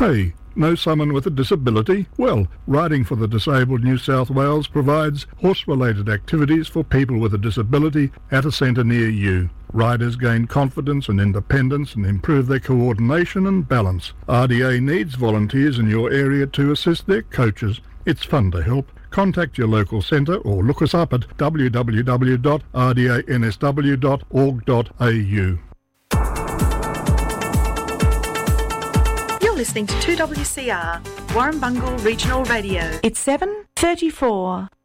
Hey, know someone with a disability? Well, Riding for the Disabled New South Wales provides horse-related activities for people with a disability at a centre near you. Riders gain confidence and independence and improve their coordination and balance. RDA needs volunteers in your area to assist their coaches. It's fun to help. Contact your local centre or look us up at www.rdansw.org.au. You're listening to 2WCR, Warrumbungle Regional Radio. It's 7:34.